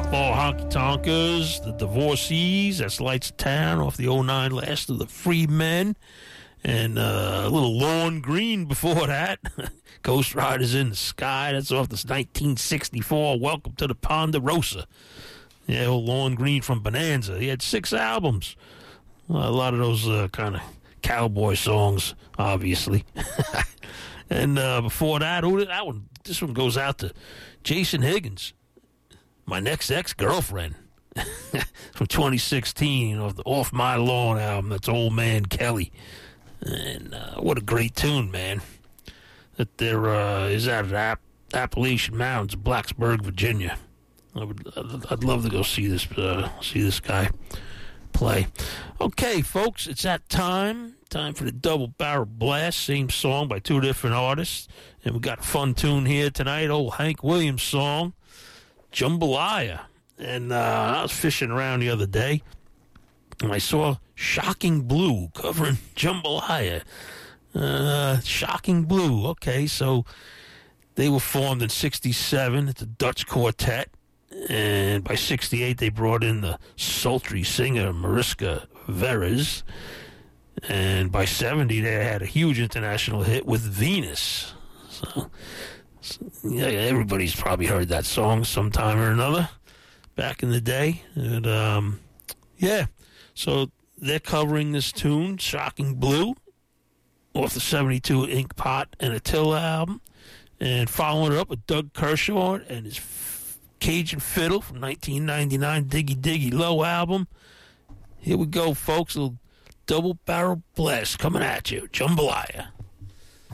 All honky tonkers, the divorcees, that's Lights of Town off the '09 Last of the Free Men, and a little Lorne Green before that. Ghost Riders in the Sky, that's off this 1964 Welcome to the Ponderosa. Yeah, old Lorne Green from Bonanza. He had 6 albums. Well, a lot of those kind of cowboy songs, obviously. And before that, this one goes out to Jason Higgins. My Next Ex-Girlfriend from 2016 off My Lawn album. That's Old Man Kelly. And what a great tune, man. That there is out of the Appalachian Mountains, Blacksburg, Virginia. I'd love to go see this guy play. Okay, folks, it's that time. Time for the Double Barrel Blast. Same song by 2 different artists. And we got a fun tune here tonight. Old Hank Williams song, Jambalaya. And I was fishing around the other day, and I saw Shocking Blue covering Jambalaya. Shocking Blue. Okay, so they were formed in '67. It's a Dutch quartet. And by '68, they brought in the sultry singer Mariska Veres. And by '70, they had a huge international hit with Venus. So yeah, everybody's probably heard that song sometime or another back in the day. And yeah, so they're covering this tune, Shocking Blue, off the '72 Ink Pot and Attila album, and following it up with Doug Kershaw and his Cajun Fiddle from 1999 Diggy Diggy Low album. Here we go, folks. A little Double Barrel Blast coming at you. Jambalaya.